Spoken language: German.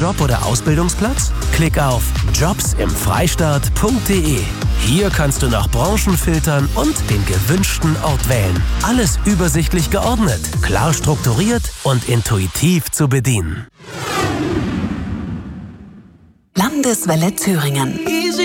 Job oder Ausbildungsplatz? Klick auf jobsimfreistaat.de. Hier kannst du nach Branchen filtern und den gewünschten Ort wählen. Alles übersichtlich geordnet, klar strukturiert und intuitiv zu bedienen. Landeswelle Thüringen.